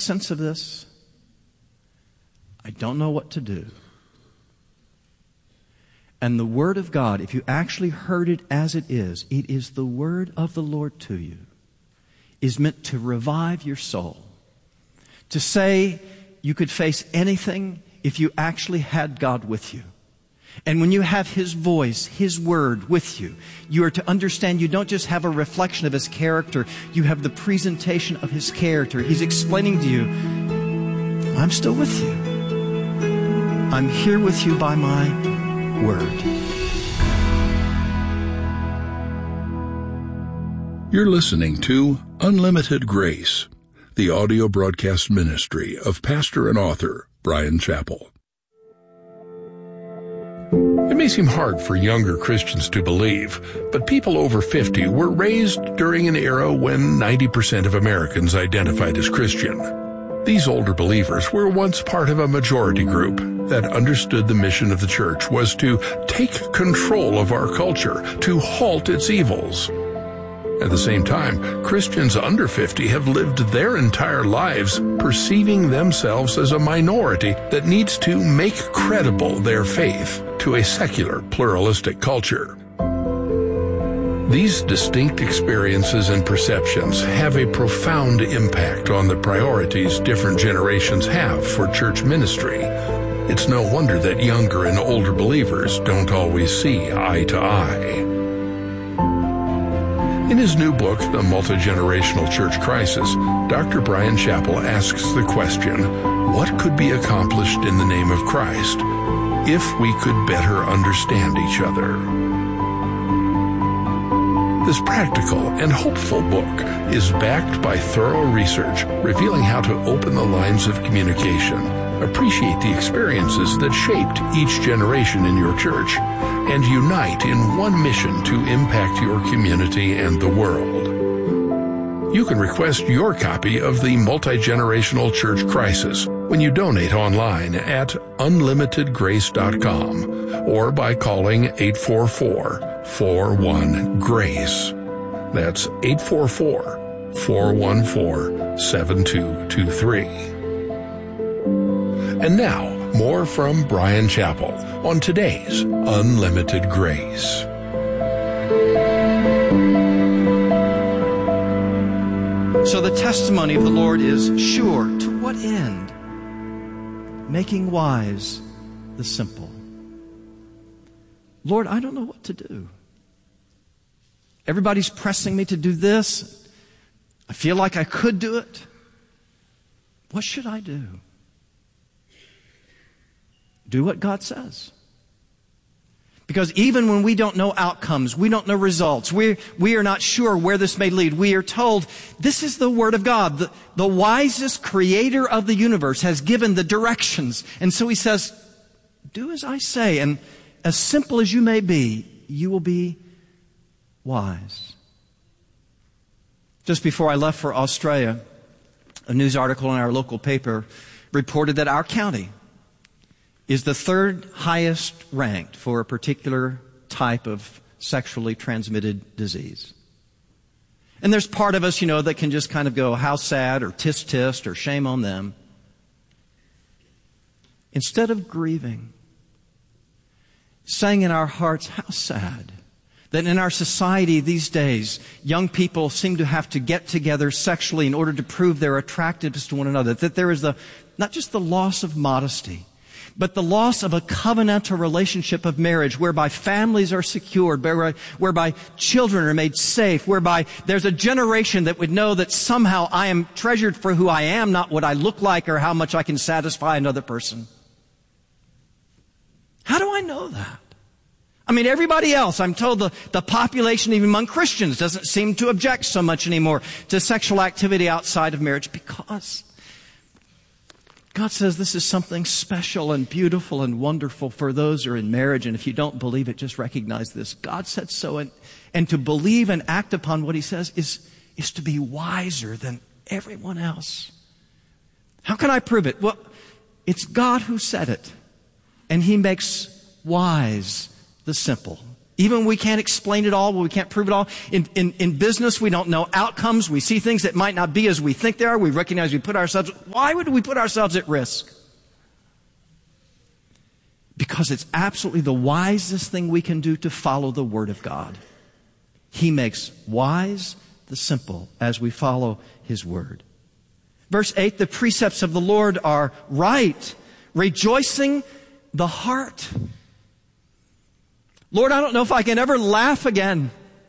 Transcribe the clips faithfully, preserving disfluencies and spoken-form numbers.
sense of this? I don't know what to do. And the Word of God, if you actually heard it as it is, it is the Word of the Lord to you, is meant to revive your soul. To say you could face anything if you actually had God with you. And when you have His voice, His Word with you, you are to understand you don't just have a reflection of His character, you have the presentation of His character. He's explaining to you, I'm still with you. I'm here with you by my Word. You're listening to Unlimited Grace, the audio broadcast ministry of pastor and author Bryan Chapell. It may seem hard for younger Christians to believe, but people over fifty were raised during an era when ninety percent of Americans identified as Christian. These older believers were once part of a majority group that understood the mission of the church was to take control of our culture, to halt its evils. At the same time, Christians under fifty have lived their entire lives perceiving themselves as a minority that needs to make credible their faith to a secular, pluralistic culture. These distinct experiences and perceptions have a profound impact on the priorities different generations have for church ministry. It's no wonder that younger and older believers don't always see eye to eye. In his new book, The Multi-Generational Church Crisis, Doctor Bryan Chapell asks the question, what could be accomplished in the name of Christ if we could better understand each other? This practical and hopeful book is backed by thorough research revealing how to open the lines of communication, appreciate the experiences that shaped each generation in your church, and unite in one mission to impact your community and the world. You can request your copy of The Multi-Generational Church Crisis when you donate online at unlimited grace dot com or by calling eight four four, four one, GRACE. That's eight four four, four one four, seven two two three. And now, more from Bryan Chapell on today's Unlimited Grace. So the testimony of the Lord is sure. To what end? Making wise the simple. Lord, I don't know what to do. Everybody's pressing me to do this. I feel like I could do it. What should I do? Do what God says. Because even when we don't know outcomes, we don't know results, we, we are not sure where this may lead, we are told this is the Word of God. The, the wisest creator of the universe has given the directions. And so He says, do as I say. And as simple as you may be, you will be wise. Just before I left for Australia, a news article in our local paper reported that our county is the third highest ranked for a particular type of sexually transmitted disease. And there's part of us, you know, that can just kind of go, how sad, or tisk tisk, or shame on them. Instead of grieving, saying in our hearts, how sad that in our society these days, young people seem to have to get together sexually in order to prove their attractiveness to one another. That there is the, not just the loss of modesty, but the loss of a covenantal relationship of marriage whereby families are secured, whereby, whereby children are made safe, whereby there's a generation that would know that somehow I am treasured for who I am, not what I look like or how much I can satisfy another person. How do I know that? I mean, everybody else, I'm told the, the population, even among Christians, doesn't seem to object so much anymore to sexual activity outside of marriage because God says this is something special and beautiful and wonderful for those who are in marriage. And if you don't believe it, just recognize this. God said so. And, and to believe and act upon what He says is, is to be wiser than everyone else. How can I prove it? Well, it's God who said it. And He makes wise the simple. Even when we can't explain it all, when we can't prove it all. In, in, in business, we don't know outcomes. We see things that might not be as we think they are. We recognize we put ourselves, why would we put ourselves at risk? Because it's absolutely the wisest thing we can do to follow the Word of God. He makes wise the simple as we follow His Word. Verse eight, the precepts of the Lord are right, rejoicing the heart. Lord, I don't know if I can ever laugh again.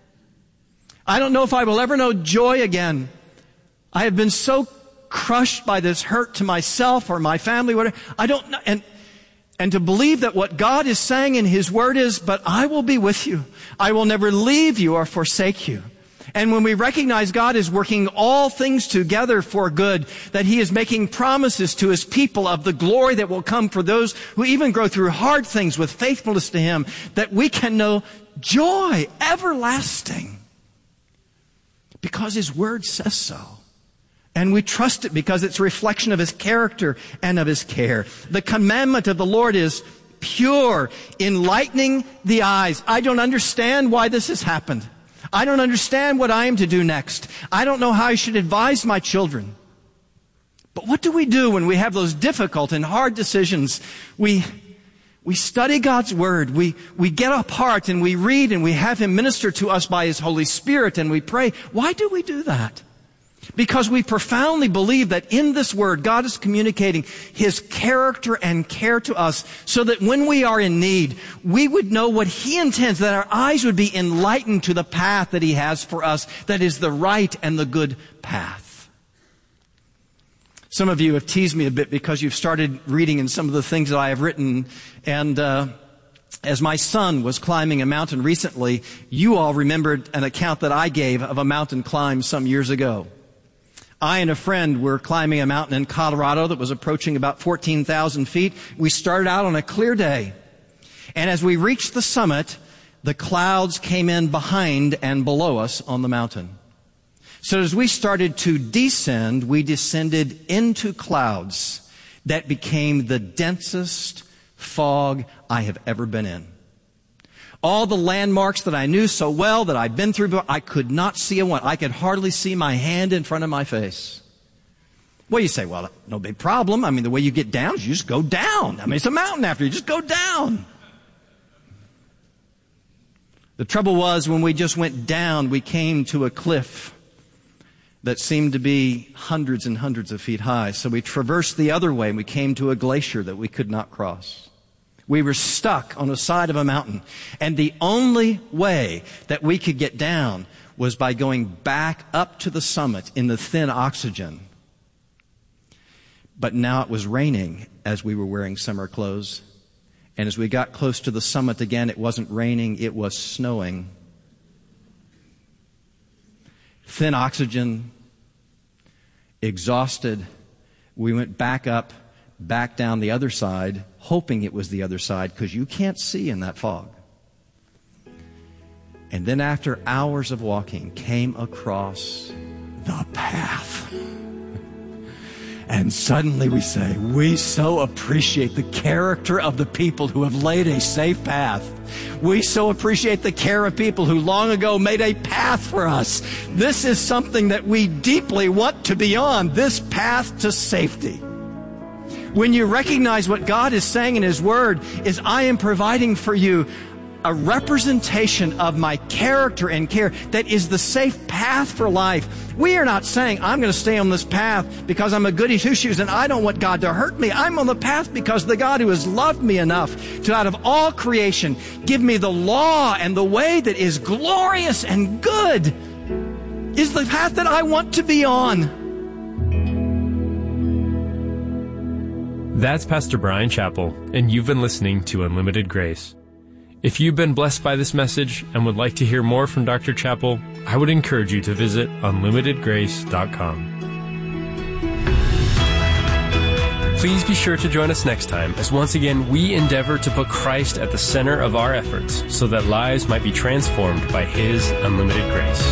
I don't know if I will ever know joy again. I have been so crushed by this hurt to myself or my family, whatever. I don't know. And, and to believe that what God is saying in His Word is, but I will be with you. I will never leave you or forsake you. And when we recognize God is working all things together for good, that He is making promises to His people of the glory that will come for those who even go through hard things with faithfulness to Him, that we can know joy everlasting. Because His Word says so. And we trust it because it's a reflection of His character and of His care. The commandment of the Lord is pure, enlightening the eyes. I don't understand why this has happened. I don't understand what I am to do next. I don't know how I should advise my children. But what do we do when we have those difficult and hard decisions? We, we study God's Word. We, we get apart and we read and we have Him minister to us by His Holy Spirit and we pray. Why do we do that? Because we profoundly believe that in this Word, God is communicating His character and care to us so that when we are in need, we would know what He intends, that our eyes would be enlightened to the path that He has for us, that is the right and the good path. Some of you have teased me a bit because you've started reading in some of the things that I have written, and uh, as my son was climbing a mountain recently, you all remembered an account that I gave of a mountain climb some years ago. I and a friend were climbing a mountain in Colorado that was approaching about fourteen thousand feet. We started out on a clear day. And as we reached the summit, the clouds came in behind and below us on the mountain. So as we started to descend, we descended into clouds that became the densest fog I have ever been in. All the landmarks that I knew so well, that I'd been through, I could not see a one. I could hardly see my hand in front of my face. Well, you say, well, no big problem. I mean, the way you get down is you just go down. I mean, it's a mountain after you just go down. The trouble was when we just went down, we came to a cliff that seemed to be hundreds and hundreds of feet high. So we traversed the other way and we came to a glacier that we could not cross. We were stuck on the side of a mountain. And the only way that we could get down was by going back up to the summit in the thin oxygen. But now it was raining as we were wearing summer clothes. And as we got close to the summit again, it wasn't raining, it was snowing. Thin oxygen, exhausted. We went back up, back down the other side, hoping it was the other side, because you can't see in that fog. And then after hours of walking, came across the path. And suddenly we say, we so appreciate the character of the people who have laid a safe path. We so appreciate the care of people who long ago made a path for us. This is something that we deeply want to be on, this path to safety. When you recognize what God is saying in His Word is, I am providing for you a representation of my character and care that is the safe path for life. We are not saying, I'm going to stay on this path because I'm a goody two-shoes and I don't want God to hurt me. I'm on the path because the God who has loved me enough to, out of all creation, give me the law and the way that is glorious and good is the path that I want to be on. That's Pastor Brian Chappell, and you've been listening to Unlimited Grace. If you've been blessed by this message and would like to hear more from Doctor Chappell, I would encourage you to visit unlimited grace dot com. Please be sure to join us next time as once again we endeavor to put Christ at the center of our efforts so that lives might be transformed by His unlimited grace.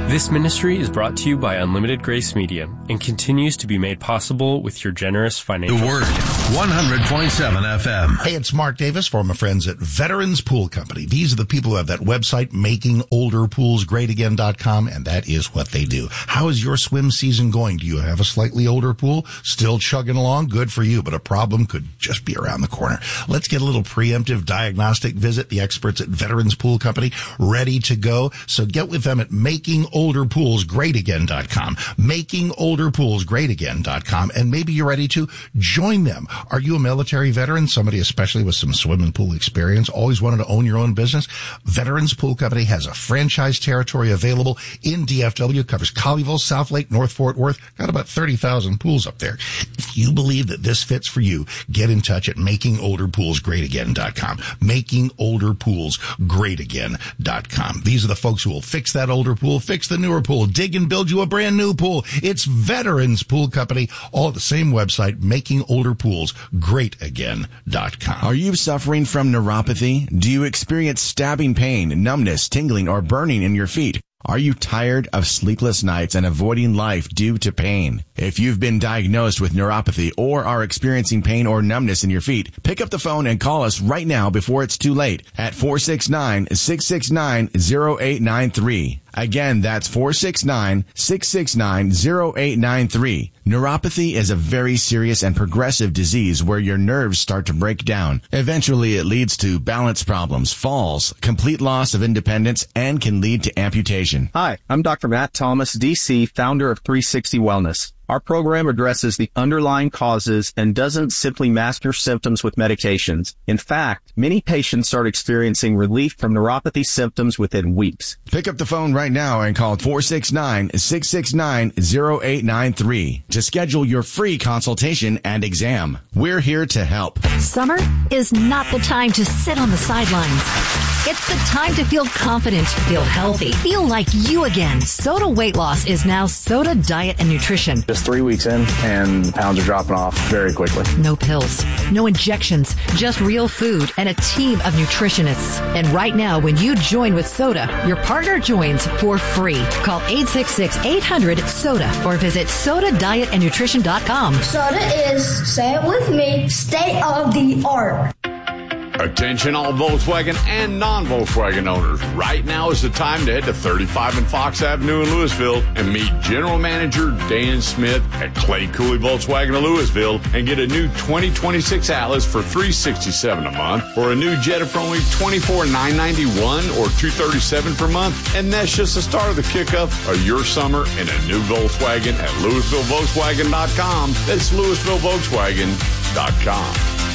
This ministry is brought to you by Unlimited Grace Media and continues to be made possible with your generous financial The Word, one hundred point seven F M. Hey, it's Mark Davis for my friends at Veterans Pool Company. These are the people who have that website, making older pools great again dot com, and that is what they do. How is your swim season going? Do you have a slightly older pool? Still chugging along? Good for you, but a problem could just be around the corner. Let's get a little preemptive diagnostic visit. The experts at Veterans Pool Company ready to go. So get with them at making older pools great again dot com, making older pools great again dot com, and maybe you're ready to join them. Are you a military veteran, somebody especially with some swimming pool experience, always wanted to own your own business? Veterans Pool Company has a franchise territory available in D F W, covers Colleyville, South Lake, North Fort Worth, got about thirty thousand pools up there. If you believe that this fits for you, get in touch at making older pools great again dot com, making older pools great again dot com. These are the folks who will fix that older pool, fix the newer pool, dig and build you a brand new pool. It's Veterans Pool Company, all at the same website, making older pools great again dot com. Are you suffering from neuropathy? Do you experience stabbing pain, numbness, tingling, or burning in your feet? Are you tired of sleepless nights and avoiding life due to pain? If you've been diagnosed with neuropathy or are experiencing pain or numbness in your feet, pick up the phone and call us right now before it's too late at four six nine, six six nine, zero eight nine three. Again, that's four six nine, six six nine, zero eight nine three. Neuropathy is a very serious and progressive disease where your nerves start to break down. Eventually, it leads to balance problems, falls, complete loss of independence, and can lead to amputation. Hi, I'm Doctor Matt Thomas, D C, founder of three sixty Wellness. Our program addresses the underlying causes and doesn't simply mask your symptoms with medications. In fact, many patients start experiencing relief from neuropathy symptoms within weeks. Pick up the phone right now and call four six nine, six six nine, zero eight nine three to schedule your free consultation and exam. We're here to help. Summer is not the time to sit on the sidelines. It's the time to feel confident, feel healthy, feel like you again. Soda Weight Loss is now Soda Diet and Nutrition. Just three weeks in, and pounds are dropping off very quickly. No pills, no injections, just real food and a team of nutritionists. And right now, when you join with Soda, your partner joins for free. Call eight six six, eight hundred, SODA or visit soda diet and nutrition dot com. Soda is, say it with me, state of the art. Attention all Volkswagen and non-Volkswagen owners. Right now is the time to head to thirty-five and Fox Avenue in Louisville and meet General Manager Dan Smith at Clay Cooley Volkswagen of Louisville and get a new twenty twenty-six Atlas for three hundred sixty-seven dollars a month or a new Jetta for only twenty-four thousand nine hundred ninety-one dollars or two hundred thirty-seven dollars per month. And that's just the start of the kickoff of your summer in a new Volkswagen at Louisville Volkswagen dot com. That's Louisville Volkswagen dot com.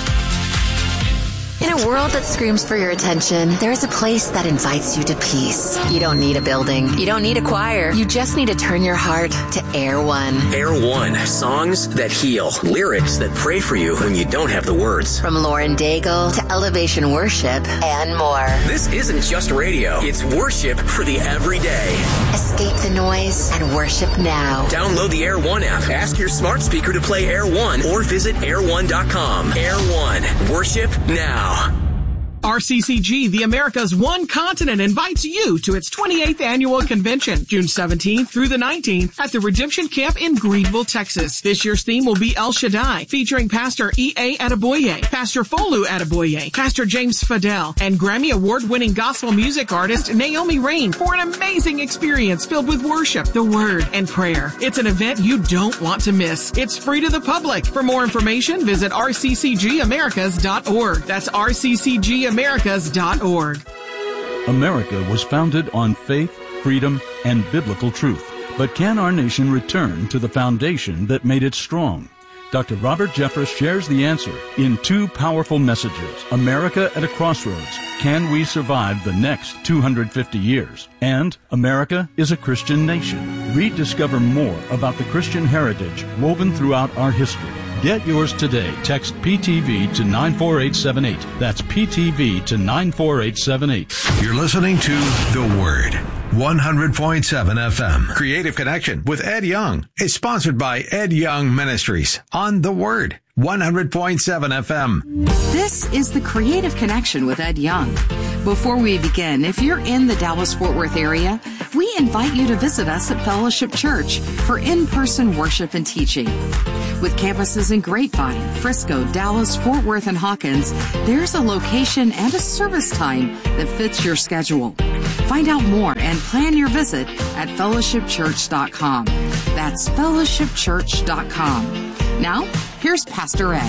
In a world that screams for your attention, there's a place that invites you to peace. You don't need a building. You don't need a choir. You just need to turn your heart to Air One. Air One. Songs that heal. Lyrics that pray for you when you don't have the words. From Lauren Daigle to Elevation Worship and more. This isn't just radio. It's worship for the everyday. Escape the noise and worship now. Download the Air One app. Ask your smart speaker to play Air One or visit air one dot com. Air One. Worship now. R C C G, the America's One Continent, invites you to its twenty-eighth annual convention, June seventeenth through the nineteenth at the Redemption Camp in Greenville, Texas. This year's theme will be El Shaddai, featuring Pastor E A Adeboye, Pastor Folu Adeboye, Pastor James Fidel, and Grammy Award-winning gospel music artist Naomi Rain for an amazing experience filled with worship, the Word, and prayer. It's an event you don't want to miss. It's free to the public. For more information, visit r c c g americas dot org. That's r c c g americas dot org. America was founded on faith, freedom, and biblical truth. But can our nation return to the foundation that made it strong? Doctor Robert Jeffress shares the answer in two powerful messages. America at a Crossroads. Can we survive the next two hundred fifty years? And America is a Christian nation. Rediscover more about the Christian heritage woven throughout our history. Get yours today. Text P T V to nine four eight seven eight. That's P T V to nine four eight seven eight. You're listening to The Word, one hundred point seven F M. Creative Connection with Ed Young is sponsored by Ed Young Ministries on The Word, one hundred point seven F M. This is the Creative Connection with Ed Young. Before we begin, if you're in the Dallas-Fort Worth area, we invite you to visit us at Fellowship Church for in-person worship and teaching. With campuses in Grapevine, Frisco, Dallas, Fort Worth, and Hawkins, there's a location and a service time that fits your schedule. Find out more and plan your visit at fellowship church dot com. That's fellowship church dot com. Now, here's Pastor Ed.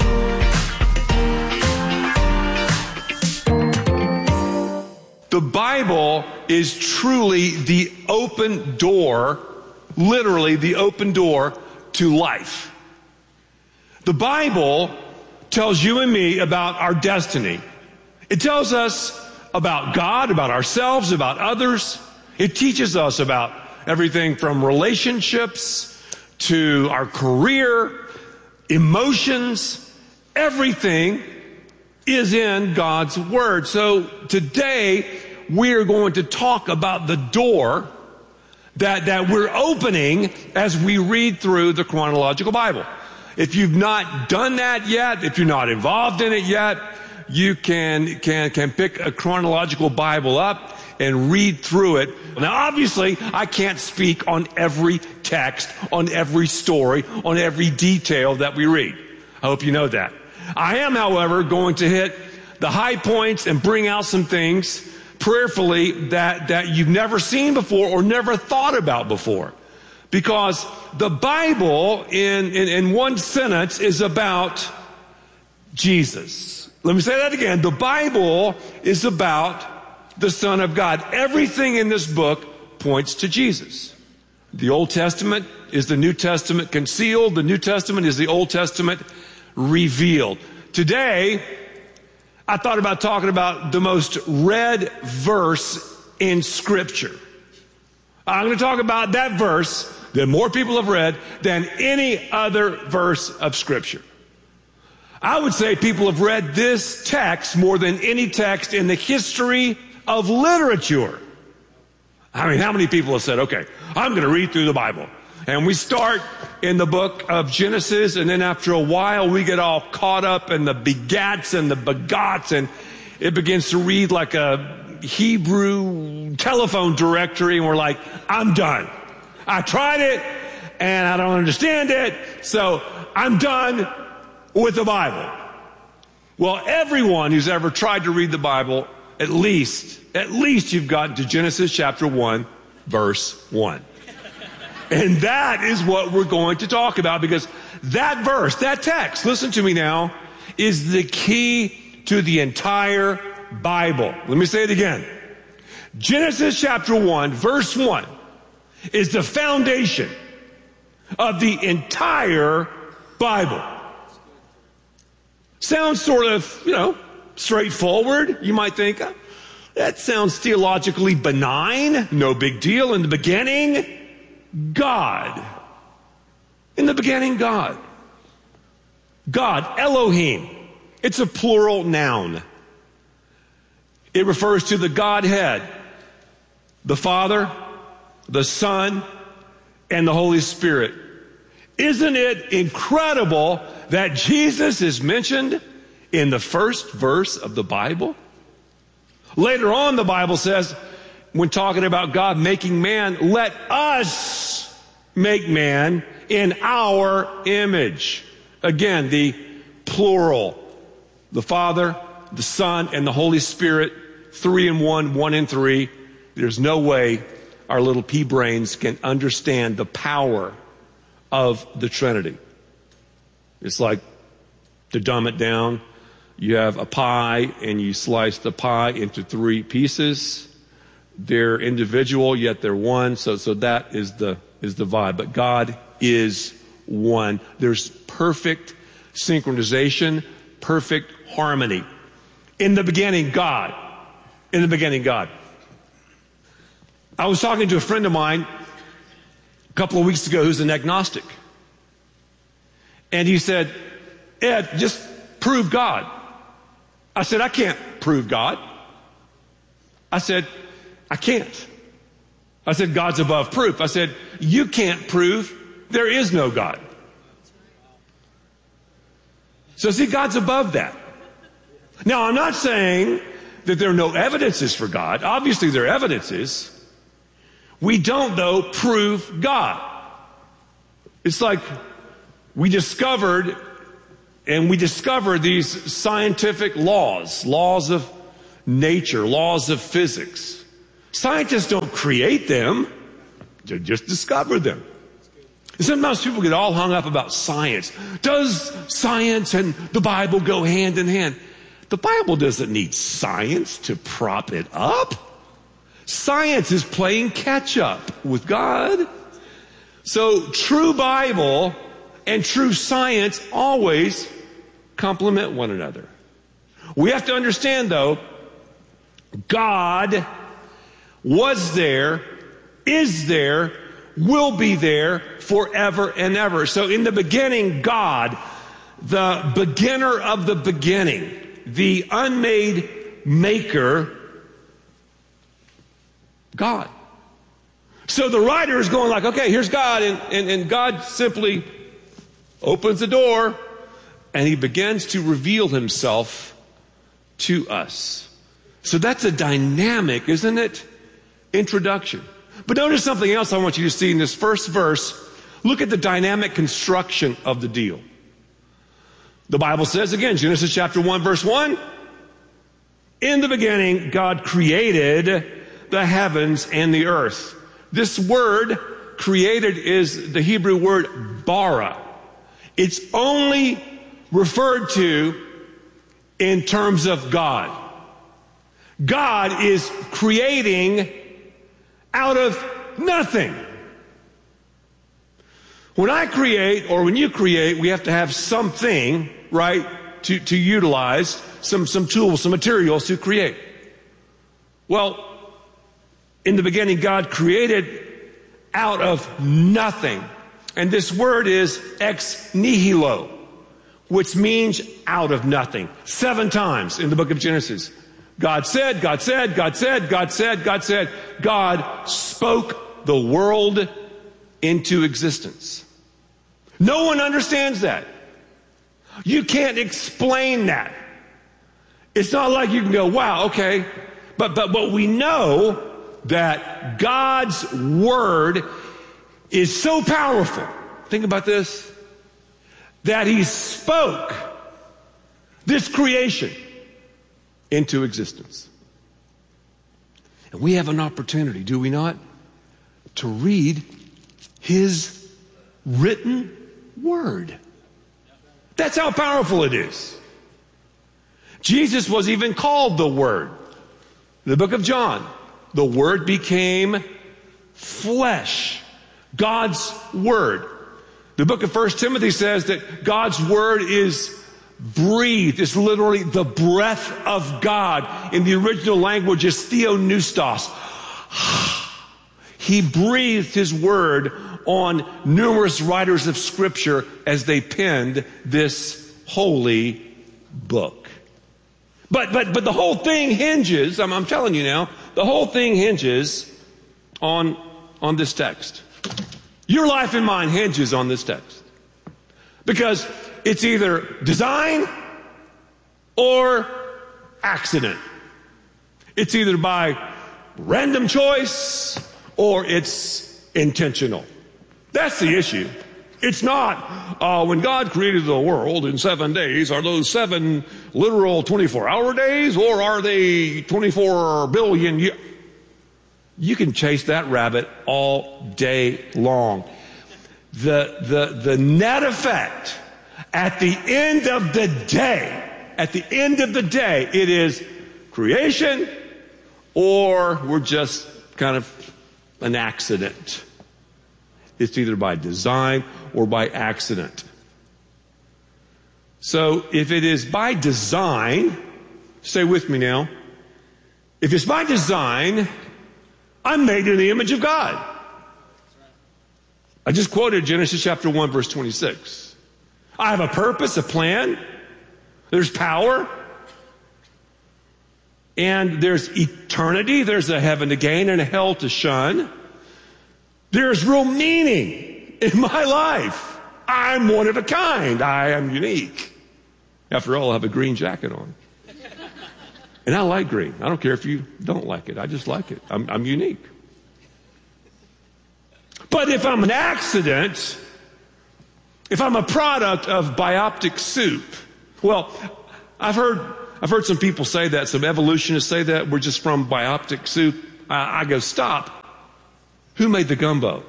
The Bible is truly the open door, literally the open door to life. The Bible tells you and me about our destiny. It tells us about God, about ourselves, about others. It teaches us about everything from relationships to our career, emotions. Everything is in God's Word. So today we are going to talk about the door that, that we're opening as we read through the chronological Bible. If you've not done that yet, if you're not involved in it yet, you can, can, can pick a chronological Bible up and read through it. Now, obviously, I can't speak on every text, on every story, on every detail that we read. I hope you know that. I am, however, going to hit the high points and bring out some things prayerfully that, that you've never seen before or never thought about before. Because the Bible, in, in, in one sentence, is about Jesus. Let me say that again. The Bible is about the Son of God. Everything in this book points to Jesus. The Old Testament is the New Testament concealed. The New Testament is the Old Testament revealed. Today, I thought about talking about the most read verse in Scripture. I'm going to talk about that verse that more people have read than any other verse of Scripture. I would say people have read this text more than any text in the history of literature. I mean, how many people have said, okay, I'm going to read through the Bible? And we start in the book of Genesis, and then after a while, we get all caught up in the begats and the begots, and it begins to read like a Hebrew telephone directory, and we're like, I'm done. I tried it, and I don't understand it, so I'm done with the Bible. Well, everyone who's ever tried to read the Bible, at least, at least you've gotten to Genesis chapter one, verse one. And that is what we're going to talk about, because that verse, that text, listen to me now, is the key to the entire Bible. Let me say it again. Genesis chapter one, verse one is the foundation of the entire Bible. Sounds sort of, you know, straightforward. You might think, oh, that sounds theologically benign. No big deal. In the beginning, God. In the beginning, God. God, Elohim. It's a plural noun. It refers to the Godhead, the Father, the Son, and the Holy Spirit. Isn't it incredible that Jesus is mentioned in the first verse of the Bible? Later on, the Bible says, when talking about God making man, let us make man in our image. Again, the plural. The Father, the Son, and the Holy Spirit, three in one, one in three. There's no way our little pea brains can understand the power of the Trinity. It's like, to dumb it down, you have a pie and you slice the pie into three pieces. They're individual, yet they're one. So, so that is the, is the vibe. But God is one. There's perfect synchronization, perfect harmony. In the beginning, God. In the beginning, God. I was talking to a friend of mine a couple of weeks ago who's an agnostic. And he said, Ed, just prove God. I said, I can't prove God. I said, I can't. I said, God's above proof. I said, you can't prove there is no God. So see, God's above that. Now, I'm not saying that there are no evidences for God. Obviously, there are evidences. We don't, though, prove God. It's like we discovered, and we discover these scientific laws, laws of nature, laws of physics. Scientists don't create them, they just discover them. And sometimes people get all hung up about science. Does science and the Bible go hand in hand? The Bible doesn't need science to prop it up. Science is playing catch up with God. So true Bible and true science always complement one another. We have to understand, though, God was there, is there, will be there forever and ever. So in the beginning, God, the beginner of the beginning, the unmade maker, God. So the writer is going like, okay, here's God, and, and, and God simply opens the door and he begins to reveal himself to us. So that's a dynamic, isn't it? Introduction. But notice something else I want you to see in this first verse. Look at the dynamic construction of the deal. The Bible says again, Genesis chapter one, verse one, in the beginning, God created the heavens and the earth. This word created is the Hebrew word bara. It's only referred to in terms of God. God is creating out of nothing. When I create, or when you create, we have to have something, right, to, to utilize, some, some tools, some materials to create. Well, in the beginning, God created out of nothing. And this word is ex nihilo, which means out of nothing. Seven times in the book of Genesis. God said, God said, God said, God said, God said. God spoke the world into existence. No one understands that. You can't explain that. It's not like you can go, wow, okay. But, but, but we know that God's word is so powerful. Think about this. That he spoke this creation into existence. And we have an opportunity, do we not, to read his written word. That's how powerful it is. Jesus was even called the Word. In the book of John, the Word became flesh. God's Word. The book of First Timothy says that God's Word is breathed. It's literally the breath of God. In the original language, it's theopneustos. He breathed his word on numerous writers of Scripture as they penned this holy book. But but but the whole thing hinges, I'm, I'm telling you now, the whole thing hinges on, on this text. Your life and mine hinges on this text. Because it's either design or accident. It's either by random choice or it's intentional. That's the issue. It's not uh, when God created the world in seven days, are those seven literal twenty-four hour days, or are they twenty-four billion years? You can chase that rabbit all day long. The, the, the net effect at the end of the day, at the end of the day, it is creation or we're just kind of an accident. It's either by design or by accident. So if it is by design, stay with me now. If it's by design, I'm made in the image of God. I just quoted Genesis chapter one, verse twenty-six. I have a purpose, a plan. There's power. And there's eternity. There's a heaven to gain and a hell to shun. There's real meaning in my life. I'm one of a kind. I am unique. After all, I have a green jacket on. And I like green. I don't care if you don't like it. I just like it. I'm, I'm unique. But if I'm an accident, if I'm a product of bioptic soup, well, I've heard I've heard some people say that, some evolutionists say that we're just from bioptic soup. I, I go, stop. Who made the gumbo?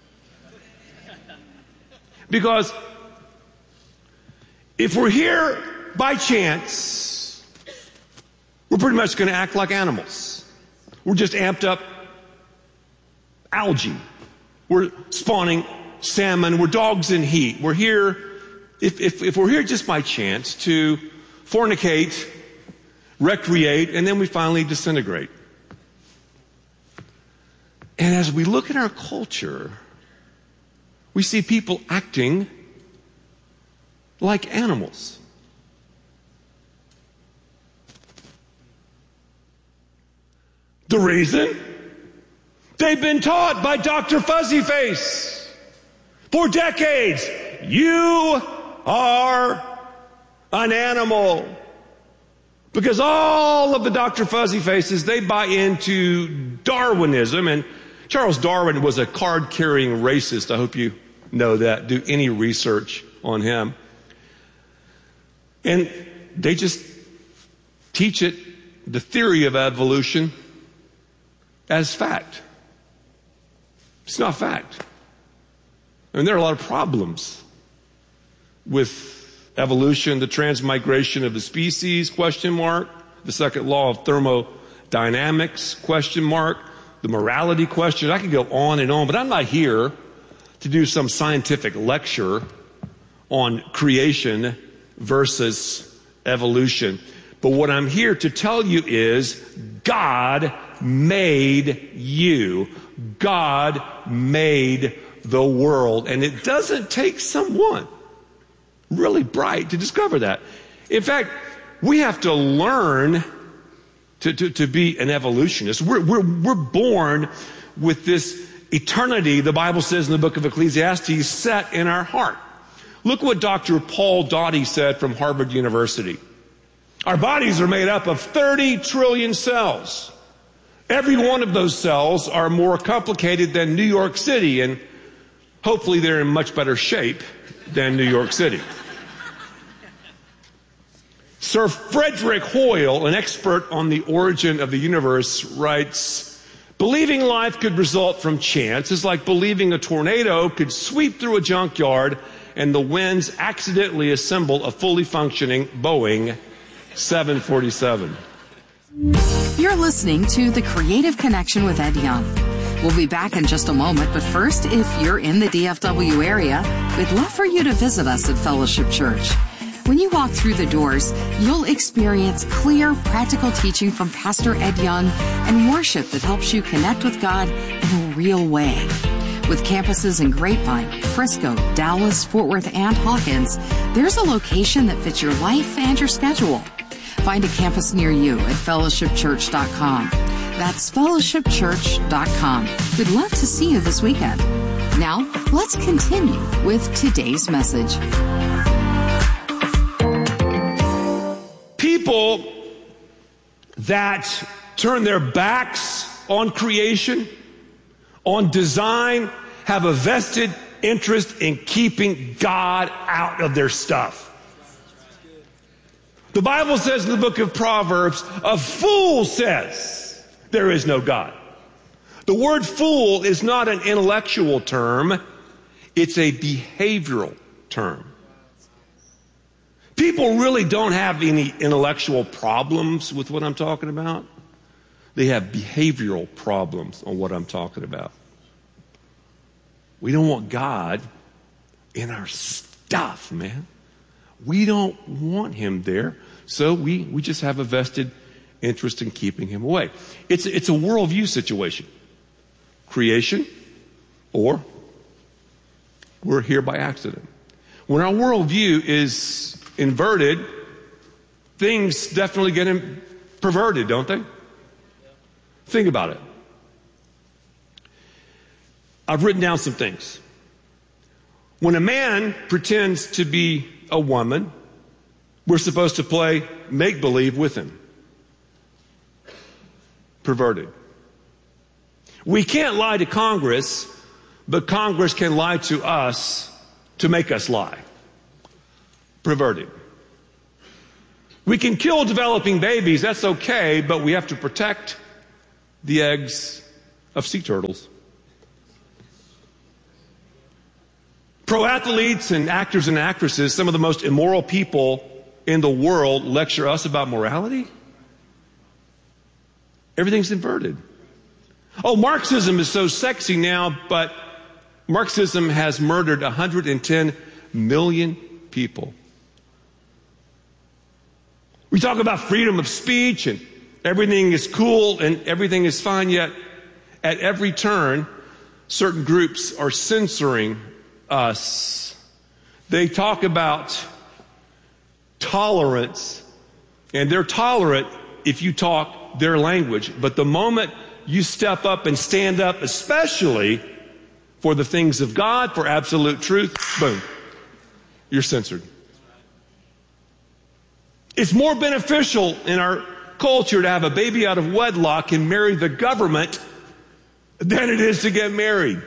Because if we're here by chance, we're pretty much going to act like animals. We're just amped up algae. We're spawning salmon. We're dogs in heat. We're here, if, if, if we're here just by chance to fornicate, recreate, and then we finally disintegrate. And as we look at our culture, we see people acting like animals. The reason? They've been taught by Doctor Fuzzy Face for decades. You are an animal. Because all of the Doctor Fuzzy Faces, they buy into Darwinism. And Charles Darwin was a card-carrying racist. I hope you know that. Do any research on him. And they just teach it, the theory of evolution, as fact. It's not fact. I mean, there are a lot of problems with evolution, the transmigration of the species, question mark, the second law of thermodynamics, question mark, the morality question. I could go on and on, but I'm not here to do some scientific lecture on creation versus evolution. But what I'm here to tell you is God made you. God made the world. And it doesn't take someone really bright to discover that. In fact, we have to learn to, to, to be an evolutionist. We're, we're, we're born with this eternity, the Bible says in the book of Ecclesiastes, set in our heart. Look what Doctor Paul Daugherty said from Harvard University. Our bodies are made up of thirty trillion cells. Every one of those cells are more complicated than New York City, and hopefully they're in much better shape than New York City. Sir Frederick Hoyle, an expert on the origin of the universe, writes, believing life could result from chance is like believing a tornado could sweep through a junkyard and the winds accidentally assemble a fully functioning Boeing seven forty-seven. You're listening to The Creative Connection with Ed Young. We'll be back in just a moment, but first, if you're in the D F W area, we'd love for you to visit us at Fellowship Church. When you walk through the doors, you'll experience clear, practical teaching from Pastor Ed Young and worship that helps you connect with God in a real way. With campuses in Grapevine, Frisco, Dallas, Fort Worth, and Hawkins, there's a location that fits your life and your schedule. Find a campus near you at fellowship church dot com. That's fellowship church dot com. We'd love to see you this weekend. Now, let's continue with today's message. People that turn their backs on creation, on design, have a vested interest in keeping God out of their stuff. The Bible says in the book of Proverbs, a fool says there is no God. The word fool is not an intellectual term, it's a behavioral term. People really don't have any intellectual problems with what I'm talking about. They have behavioral problems on what I'm talking about. We don't want God in our stuff, man. We don't want him there, so we, we just have a vested interest in keeping him away. It's, it's a worldview situation. Creation, or we're here by accident. When our worldview is inverted, things definitely get perverted, don't they? Think about it. I've written down some things. When a man pretends to be a woman, we're supposed to play make-believe with him. Perverted. We can't lie to Congress but Congress can lie to us to make us lie. Perverted. We can kill developing babies, that's okay, but we have to protect the eggs of sea turtles. Pro athletes and actors and actresses, some of the most immoral people in the world, lecture us about morality. Everything's inverted. Oh, Marxism is so sexy now, but Marxism has murdered one hundred ten million people. We talk about freedom of speech and everything is cool and everything is fine, yet at every turn, certain groups are censoring us. They talk about tolerance, and they're tolerant if you talk their language. But the moment you step up and stand up, especially for the things of God, for absolute truth, boom, you're censored. It's more beneficial in our culture to have a baby out of wedlock and marry the government than it is to get married.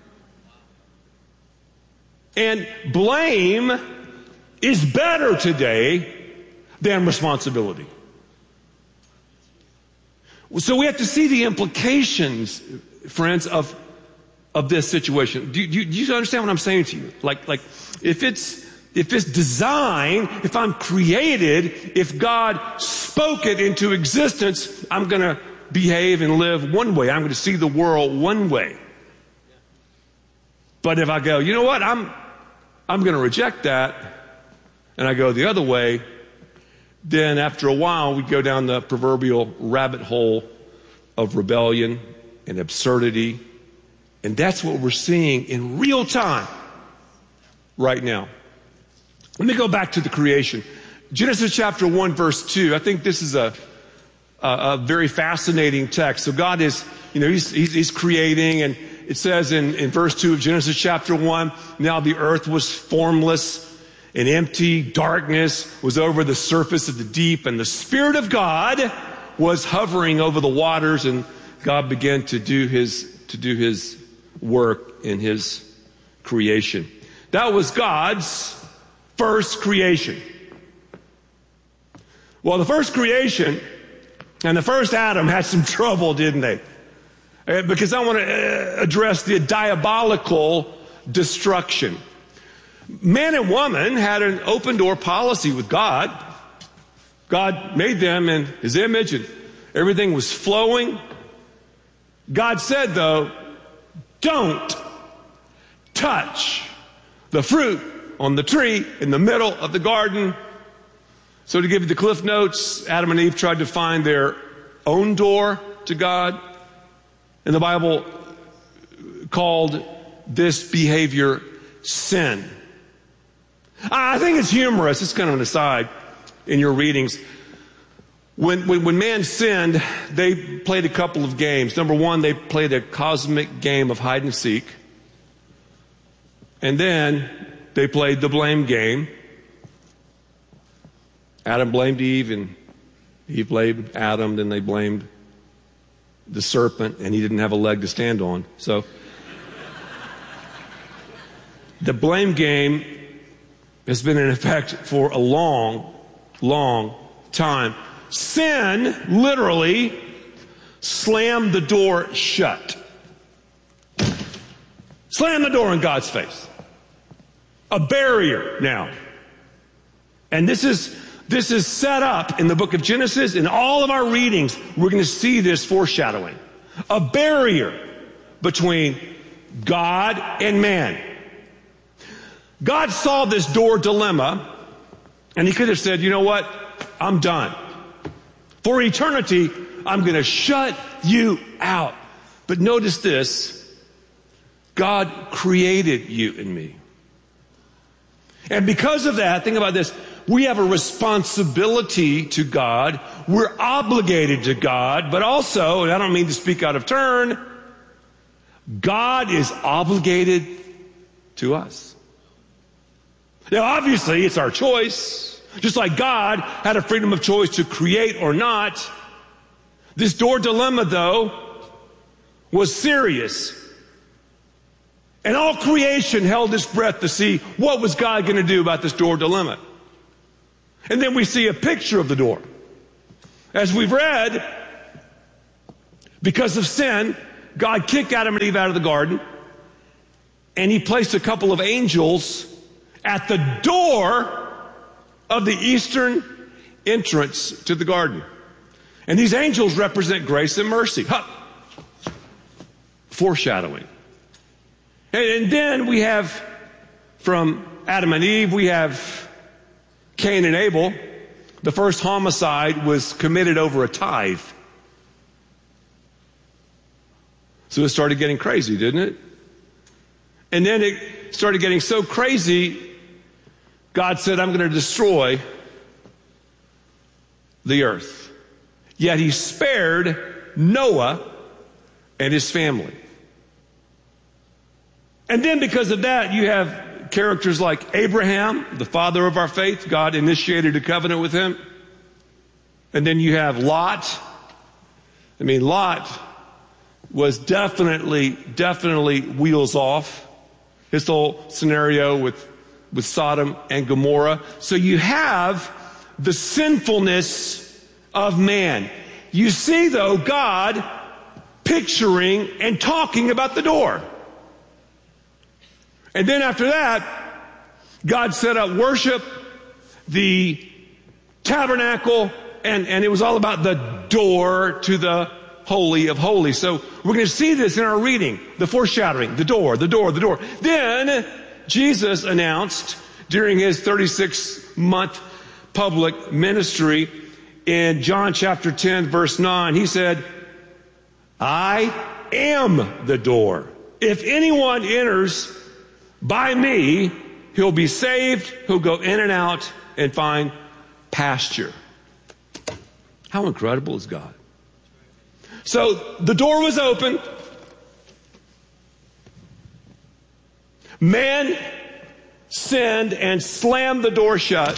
And blame is better today than responsibility. So we have to see the implications, friends, of of this situation. Do, do, do you understand what I'm saying to you? Like, like if it's if it's design, if I'm created, if God spoke it into existence, I'm going to behave and live one way. I'm going to see the world one way. But if I go, you know what, I'm I'm going to reject that, and I go the other way, then after a while we go down the proverbial rabbit hole of rebellion and absurdity. And that's what we're seeing in real time right now. Let me go back to the creation. Genesis chapter one, verse two. I think this is a, a, a very fascinating text. So God is, you know, he's, he's, he's creating, and it says in, in verse two of Genesis chapter one, now the earth was formless and empty. Darkness was over the surface of the deep, and the Spirit of God was hovering over the waters, and God began to do his, to do his work in his creation. That was God's first creation. Well, the first creation and the first Adam had some trouble, didn't they? Because I want to address the diabolical destruction. Man and woman had an open door policy with God. God made them in his image and everything was flowing. God said, though, don't touch the fruit on the tree in the middle of the garden. So to give you the Cliff Notes, Adam and Eve tried to find their own door to God. And the Bible called this behavior sin. I think it's humorous. It's kind of an aside in your readings. When, when, when man sinned, they played a couple of games. Number one, they played a cosmic game of hide and seek. And then they played the blame game. Adam blamed Eve, and Eve blamed Adam. Then they blamed the serpent, and he didn't have a leg to stand on. So the blame game has been in effect for a long, long time. Sin literally slammed the door shut. Slam the door in God's face. A barrier now. And this is this is set up in the book of Genesis. In all of our readings, we're going to see this foreshadowing. A barrier between God and man. God saw this door dilemma, and he could have said, you know what? I'm done. For eternity, I'm going to shut you out. But notice this. God created you and me. And because of that, think about this. We have a responsibility to God. We're obligated to God. But also, and I don't mean to speak out of turn, God is obligated to us. Now, obviously, it's our choice. Just like God had a freedom of choice to create or not. This door dilemma, though, was serious. And all creation held its breath to see what was God going to do about this door dilemma. And then we see a picture of the door. As we've read, because of sin, God kicked Adam and Eve out of the garden, and he placed a couple of angels at the door of the eastern entrance to the garden. And these angels represent grace and mercy. Huh. Foreshadowing. And, and then we have, from Adam and Eve, we have Cain and Abel. The first homicide was committed over a tithe. So it started getting crazy, didn't it? And then it started getting so crazy, God said, I'm going to destroy the earth. Yet he spared Noah and his family. And then because of that, you have characters like Abraham, the father of our faith. God initiated a covenant with him. And then you have Lot. I mean, Lot was definitely, definitely wheels off. His whole scenario with, with Sodom and Gomorrah. So you have the sinfulness of man. You see, though, God picturing and talking about the door. And then after that, God set up worship, the tabernacle, and, and it was all about the door to the Holy of Holies. So we're going to see this in our reading, the foreshadowing, the door, the door, the door. Then Jesus announced during his thirty-six month public ministry in John chapter ten, verse nine, he said, I am the door. If anyone enters by me, he'll be saved, he'll go in and out and find pasture. How incredible is God? So the door was open. Man sinned and slammed the door shut.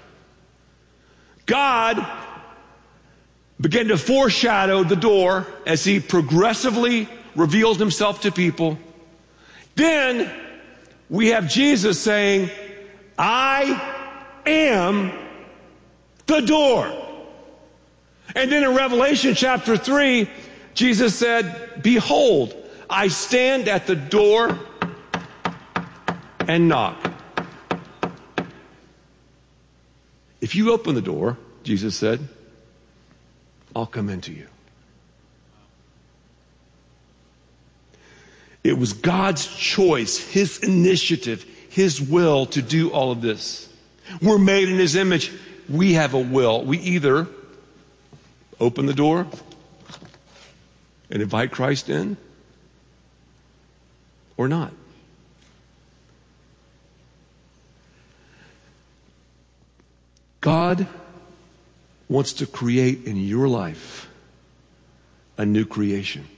God began to foreshadow the door as he progressively revealed himself to people. Then we have Jesus saying, I am the door. And then in Revelation chapter three, Jesus said, behold, I stand at the door and knock. If you open the door, Jesus said, I'll come into you. It was God's choice, his initiative, his will to do all of this. We're made in his image. We have a will. We either open the door and invite Christ in or not. God wants to create in your life a new creation.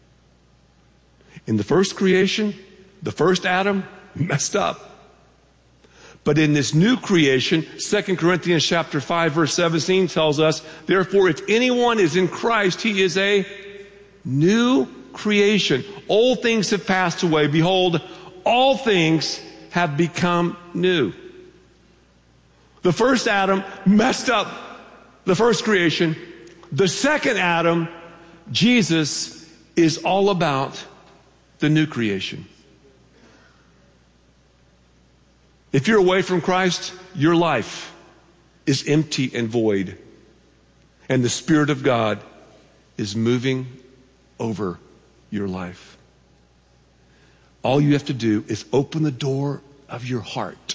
In the first creation, the first Adam messed up. But in this new creation, Second Corinthians chapter five, verse seventeen tells us, therefore, if anyone is in Christ, he is a new creation. Old things have passed away. Behold, all things have become new. The first Adam messed up the first creation. The second Adam, Jesus, is all about the new creation. If you're away from Christ, your life is empty and void. And the Spirit of God is moving over your life. All you have to do is open the door of your heart,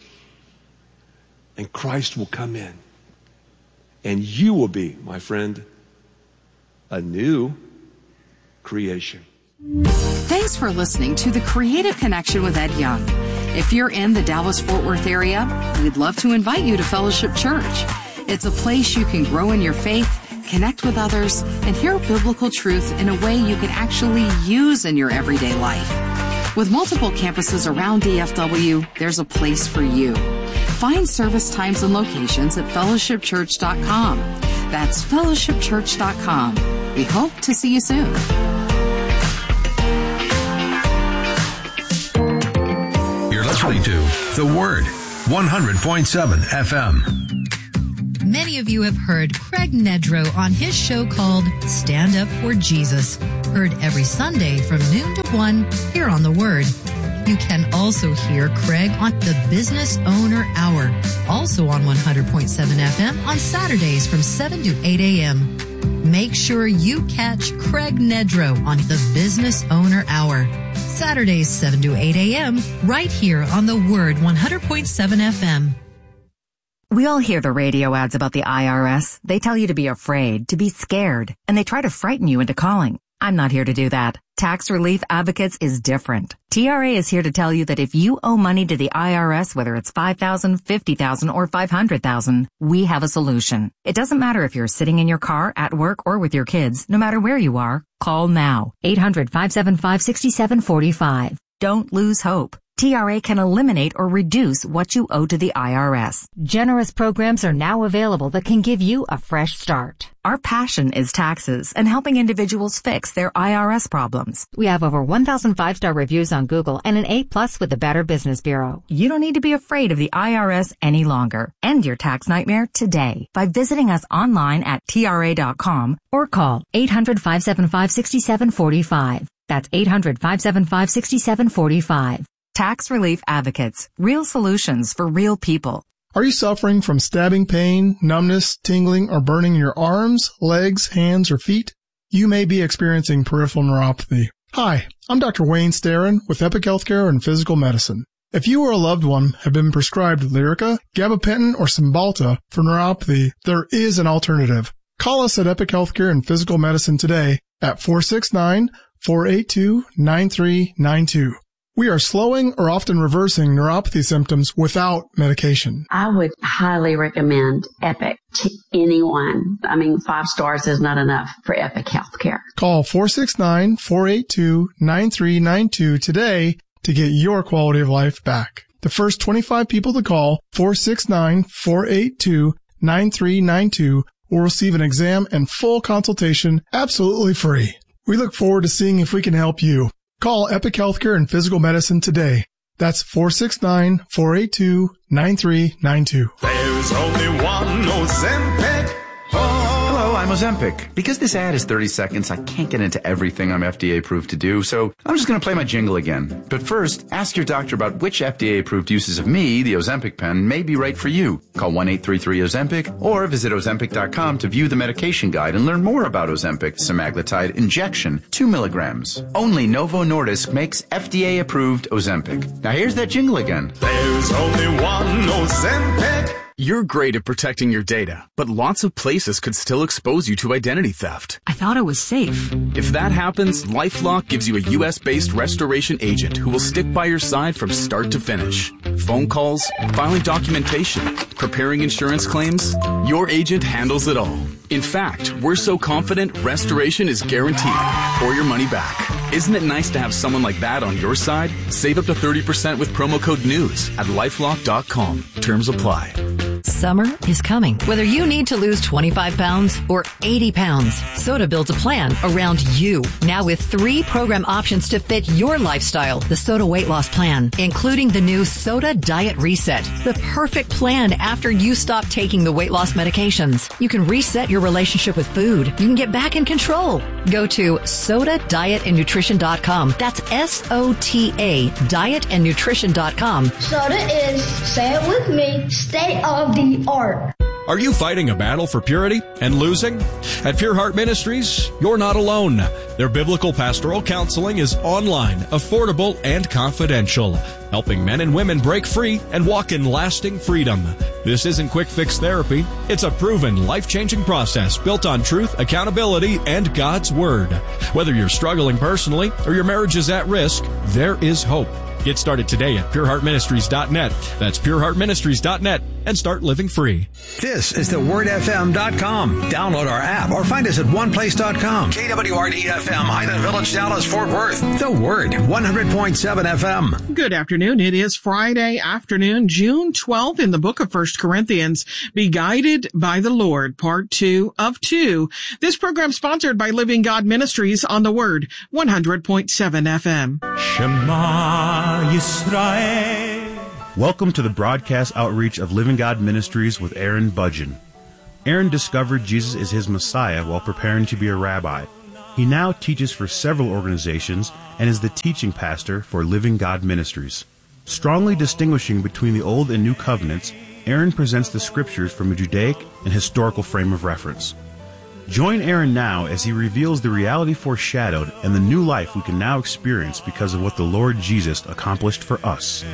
and Christ will come in. And you will be, my friend, a new creation. Thanks for listening to The Creative Connection with Ed Young. If you're in the Dallas-Fort Worth area, we'd love to invite you to Fellowship Church. It's a place you can grow in your faith, connect with others, and hear biblical truth in a way you can actually use in your everyday life. With multiple campuses around D F W, there's a place for you. Find service times and locations at fellowship church dot com. That's fellowship church dot com. We hope to see you soon. listening to The Word, one hundred point seven F M. Many of you have heard Craig Nedrow on his show called Stand Up for Jesus, heard every Sunday from noon to one here on The Word. You can also hear Craig on the Business Owner Hour, also on one hundred point seven F M on Saturdays from seven to eight a.m. Make sure you catch Craig Nedrow on the Business Owner Hour, Saturdays seven to eight a.m. right here on The Word one hundred point seven F M. We all hear the radio ads about the I R S. They tell you to be afraid, to be scared, and they try to frighten you into calling. I'm not here to do that. Tax Relief Advocates is different. T R A is here to tell you that if you owe money to the I R S, whether it's five thousand dollars, fifty thousand dollars, or five hundred thousand dollars, we have a solution. It doesn't matter if you're sitting in your car, at work, or with your kids. No matter where you are, call now. eight hundred, five seven five, six seven four five. Don't lose hope. T R A can eliminate or reduce what you owe to the I R S. Generous programs are now available that can give you a fresh start. Our passion is taxes and helping individuals fix their I R S problems. We have over one thousand five-star reviews on Google and an A plus with the Better Business Bureau. You don't need to be afraid of the I R S any longer. End your tax nightmare today by visiting us online at T R A dot com or call eight hundred, five seven five, six seven four five. That's eight hundred, five seven five, six seven four five. Tax Relief Advocates. Real solutions for real people. Are you suffering from stabbing pain, numbness, tingling, or burning in your arms, legs, hands, or feet? You may be experiencing peripheral neuropathy. Hi, I'm Doctor Wayne Starrin with Epic Healthcare and Physical Medicine. If you or a loved one have been prescribed Lyrica, gabapentin, or Cymbalta for neuropathy, there is an alternative. Call us at Epic Healthcare and Physical Medicine today at four six nine, four eight two, nine three nine two. We are slowing or often reversing neuropathy symptoms without medication. I would highly recommend Epic to anyone. I mean, five stars is not enough for Epic Healthcare. Call four six nine, four eight two, nine three nine two today to get your quality of life back. The first twenty-five people to call four six nine, four eight two, nine three nine two will receive an exam and full consultation absolutely free. We look forward to seeing if we can help you. Call Epic Healthcare and Physical Medicine today. That's four six nine, four eight two, nine three nine two. There's only one Ozempic. Hello, I'm Ozempic. Because this ad is thirty seconds, I can't get into everything I'm F D A approved to do, so I'm just going to play my jingle again. But first, ask your doctor about which F D A approved uses of me, the Ozempic pen, may be right for you. Call one eight three three Ozempic or visit Ozempic dot com to view the medication guide and learn more about Ozempic semaglutide injection, two milligrams. Only Novo Nordisk makes F D A approved Ozempic. Now here's that jingle again. There's only one Ozempic. You're great at protecting your data, but lots of places could still expose you to identity theft. I thought it was safe. If that happens, LifeLock gives you a U S-based restoration agent who will stick by your side from start to finish. Phone calls, filing documentation, preparing insurance claims, your agent handles it all. In fact, we're so confident restoration is guaranteed or your money back. Isn't it nice to have someone like that on your side? Save up to thirty percent with promo code NEWS at lifelock dot com. Terms apply. Summer is coming. Whether you need to lose twenty-five pounds or eighty pounds, Soda builds a plan around you. Now with three program options to fit your lifestyle. The Soda Weight Loss Plan, including the new Soda Diet Reset. The perfect plan after you stop taking the weight loss medications. You can reset your relationship with food. You can get back in control. Go to soda diet and nutrition dot com. That's S O T A, diet and nutrition dot com. Soda is, say it with me, state of the art. Are you fighting a battle for purity and losing? At Pure Heart Ministries, you're not alone. Their biblical pastoral counseling is online, affordable, and confidential, helping men and women break free and walk in lasting freedom. This isn't quick fix therapy. It's a proven, life-changing process built on truth, accountability, and God's Word. Whether you're struggling personally or your marriage is at risk, there is hope. Get started today at pure heart ministries dot net. That's pure heart ministries dot net and start living free. This is the word f m dot com. Download our app or find us at one place dot com. K W R D F M, Highland Village, Dallas, Fort Worth. The Word, one hundred point seven F M. Good afternoon. It is Friday afternoon, June twelfth in the book of First Corinthians. Be guided by the Lord, part two of two. This program sponsored by Living God Ministries on the Word, one hundred point seven F M. Shema Yisrael Welcome to the broadcast outreach of Living God Ministries with Aaron Budgen. Aaron discovered Jesus is his Messiah while preparing to be a rabbi. He now teaches for several organizations and is the teaching pastor for Living God Ministries. Strongly distinguishing between the Old and New Covenants, Aaron presents the Scriptures from a Judaic and historical frame of reference. Join Aaron now as he reveals the reality foreshadowed and the new life we can now experience because of what the Lord Jesus accomplished for us.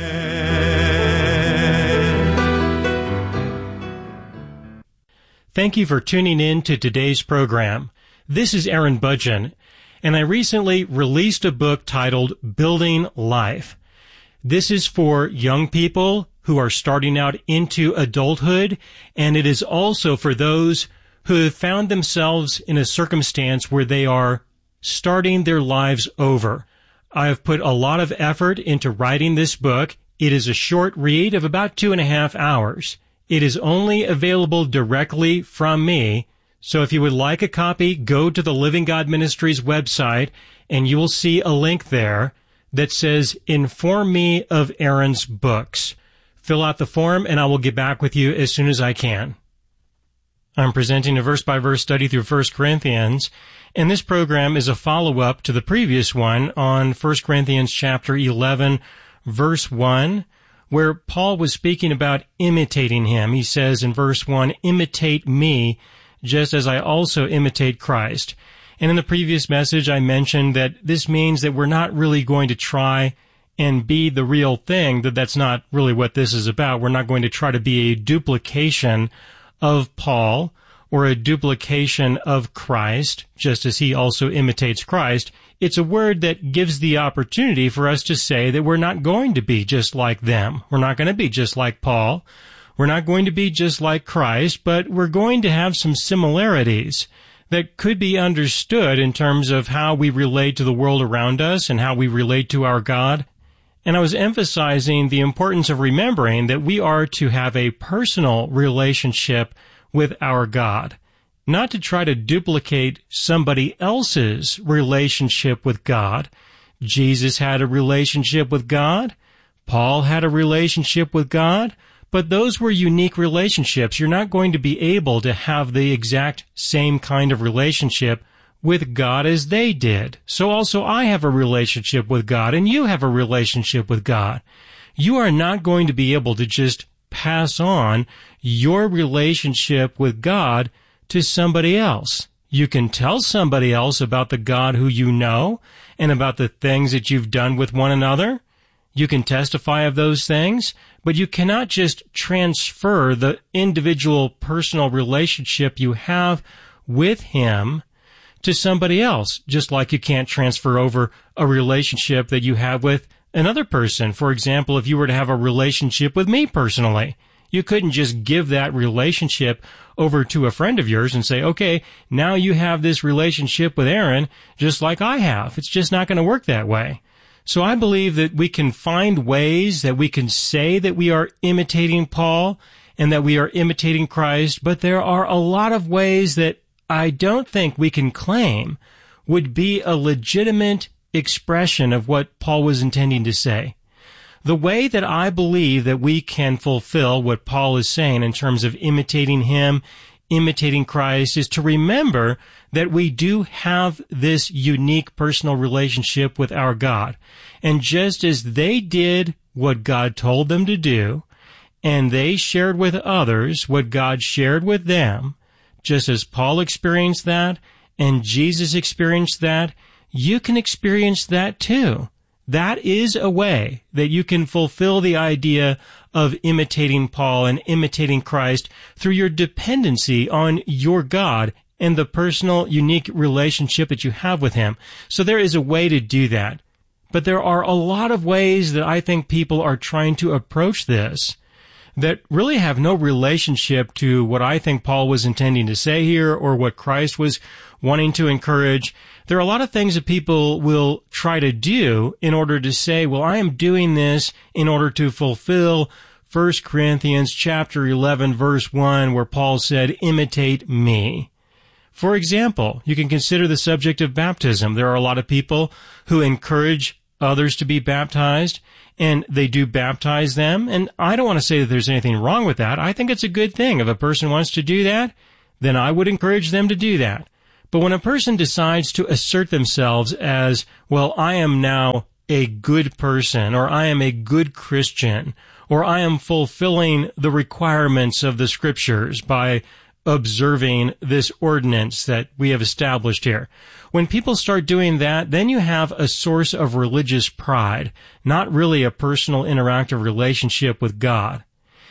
Thank you for tuning in to today's program. This is Aaron Budgen, and I recently released a book titled Building Life. This is for young people who are starting out into adulthood, and it is also for those who have found themselves in a circumstance where they are starting their lives over. I have put a lot of effort into writing this book. It is a short read of about two and a half hours. It is only available directly from me, so if you would like a copy, go to the Living God Ministries website, and you will see a link there that says, Inform me of Aaron's books. Fill out the form, and I will get back with you as soon as I can. I'm presenting a verse-by-verse study through First Corinthians, and this program is a follow-up to the previous one on First Corinthians chapter eleven, verse one, where Paul was speaking about imitating him. He says in verse one, imitate me, just as I also imitate Christ. And in the previous message, I mentioned that this means that we're not really going to try and be the real thing, that that's not really what this is about. We're not going to try to be a duplication of Paul or a duplication of Christ, just as he also imitates Christ. It's a word that gives the opportunity for us to say that we're not going to be just like them. We're not going to be just like Paul. We're not going to be just like Christ, but we're going to have some similarities that could be understood in terms of how we relate to the world around us and how we relate to our God. And I was emphasizing the importance of remembering that we are to have a personal relationship with our God, not to try to duplicate somebody else's relationship with God. Jesus had a relationship with God. Paul had a relationship with God. But those were unique relationships. You're not going to be able to have the exact same kind of relationship with God as they did. So also I have a relationship with God, and you have a relationship with God. You are not going to be able to just pass on your relationship with God to somebody else. You can tell somebody else about the God who you know and about the things that you've done with one another. You can testify of those things, but you cannot just transfer the individual personal relationship you have with Him to somebody else, just like you can't transfer over a relationship that you have with another person. For example, if you were to have a relationship with me personally, you couldn't just give that relationship over to a friend of yours and say, okay, now you have this relationship with Aaron just like I have. It's just not going to work that way. So I believe that we can find ways that we can say that we are imitating Paul and that we are imitating Christ, but there are a lot of ways that I don't think we can claim would be a legitimate expression of what Paul was intending to say. The way that I believe that we can fulfill what Paul is saying in terms of imitating him, imitating Christ, is to remember that we do have this unique personal relationship with our God. And just as they did what God told them to do, and they shared with others what God shared with them, just as Paul experienced that and Jesus experienced that, you can experience that too. That is a way that you can fulfill the idea of imitating Paul and imitating Christ through your dependency on your God and the personal, unique relationship that you have with Him. So there is a way to do that. But there are a lot of ways that I think people are trying to approach this that really have no relationship to what I think Paul was intending to say here or what Christ was wanting to encourage. There are a lot of things that people will try to do in order to say, well, I am doing this in order to fulfill First Corinthians chapter eleven, verse one, where Paul said, imitate me. For example, you can consider the subject of baptism. There are a lot of people who encourage others to be baptized, and they do baptize them. And I don't want to say that there's anything wrong with that. I think it's a good thing. If a person wants to do that, then I would encourage them to do that. But when a person decides to assert themselves as, well, I am now a good person, or I am a good Christian, or I am fulfilling the requirements of the Scriptures by observing this ordinance that we have established here. When people start doing that, then you have a source of religious pride, not really a personal interactive relationship with God.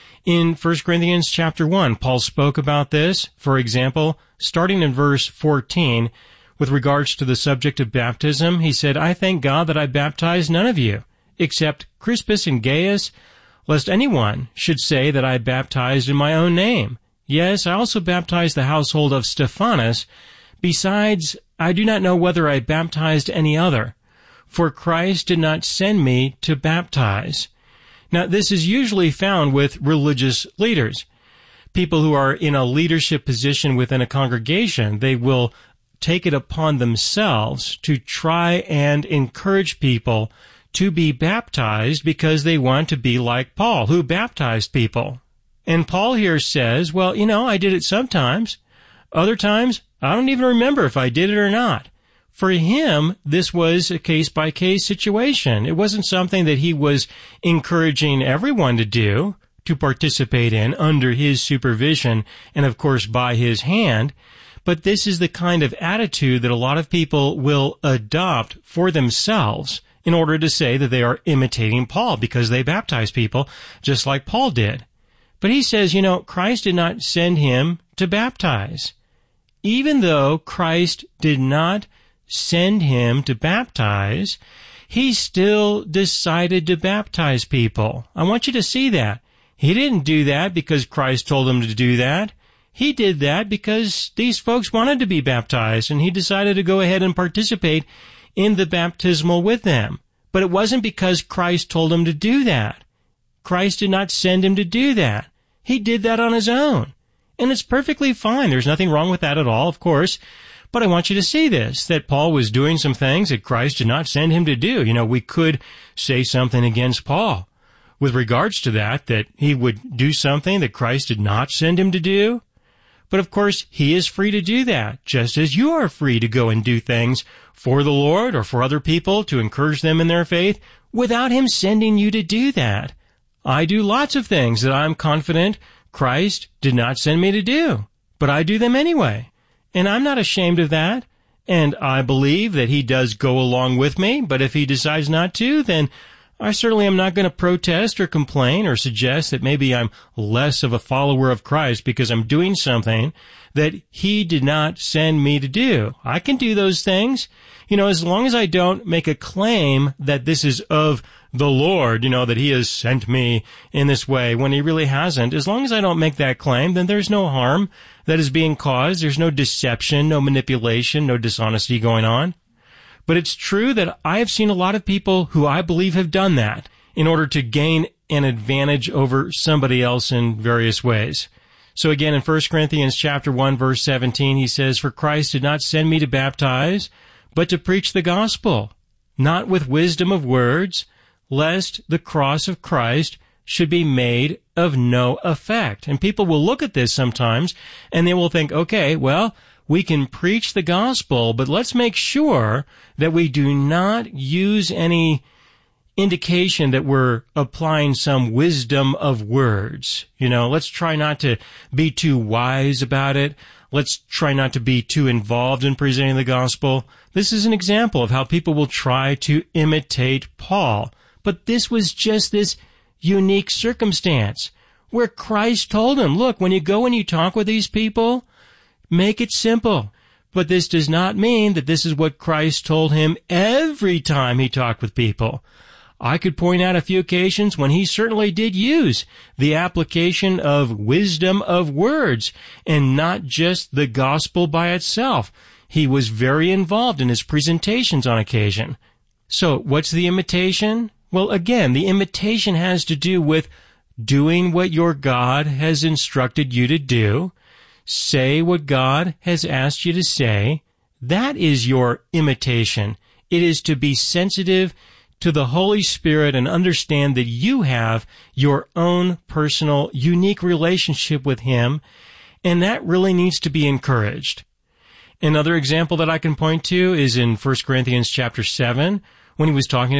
In First Corinthians chapter one, Paul spoke about this. For example, starting in verse fourteen, with regards to the subject of baptism, he said, I thank God that I baptized none of you, except Crispus and Gaius, lest anyone should say that I baptized in my own name. Yes, I also baptized the household of Stephanas. Besides, I do not know whether I baptized any other, for Christ did not send me to baptize. Now, this is usually found with religious leaders. People who are in a leadership position within a congregation, they will take it upon themselves to try and encourage people to be baptized because they want to be like Paul, who baptized people. And Paul here says, well, you know, I did it sometimes. Other times, I don't even remember if I did it or not. For him, this was a case-by-case situation. It wasn't something that he was encouraging everyone to do, to participate in under his supervision and, of course, by his hand. But this is the kind of attitude that a lot of people will adopt for themselves in order to say that they are imitating Paul because they baptize people just like Paul did. But he says, you know, Christ did not send him to baptize. Even though Christ did not send him to baptize, he still decided to baptize people. I want you to see that. He didn't do that because Christ told him to do that. He did that because these folks wanted to be baptized, and he decided to go ahead and participate in the baptismal with them. But it wasn't because Christ told him to do that. Christ did not send him to do that. He did that on his own. And it's perfectly fine. There's nothing wrong with that at all, of course. But I want you to see this, that Paul was doing some things that Christ did not send him to do. You know, we could say something against Paul with regards to that, that he would do something that Christ did not send him to do. But of course, he is free to do that, just as you are free to go and do things for the Lord or for other people to encourage them in their faith without him sending you to do that. I do lots of things that I'm confident Christ did not send me to do, but I do them anyway. And I'm not ashamed of that. And I believe that he does go along with me, but if he decides not to, then I certainly am not going to protest or complain or suggest that maybe I'm less of a follower of Christ because I'm doing something that he did not send me to do. I can do those things, you know, as long as I don't make a claim that this is of the Lord, you know, that he has sent me in this way when he really hasn't. As long as I don't make that claim, then there's no harm that is being caused. There's no deception, no manipulation, no dishonesty going on. But it's true that I have seen a lot of people who I believe have done that in order to gain an advantage over somebody else in various ways. So again, in First Corinthians chapter one, verse seventeen, he says, For Christ did not send me to baptize, but to preach the gospel, not with wisdom of words, lest the cross of Christ should be made of no effect. And people will look at this sometimes, and they will think, okay, well, we can preach the gospel, but let's make sure that we do not use any indication that we're applying some wisdom of words. You know, let's try not to be too wise about it. Let's try not to be too involved in presenting the gospel. This is an example of how people will try to imitate Paul. But this was just this unique circumstance where Christ told him, look, when you go and you talk with these people, make it simple. But this does not mean that this is what Christ told him every time he talked with people. I could point out a few occasions when he certainly did use the application of wisdom of words and not just the gospel by itself. He was very involved in his presentations on occasion. So what's the imitation? Well, again, the imitation has to do with doing what your God has instructed you to do. Say what God has asked you to say. That is your imitation. It is to be sensitive to the Holy Spirit and understand that you have your own personal, unique relationship with Him, and that really needs to be encouraged. Another example that I can point to is in First Corinthians chapter seven, when he was talking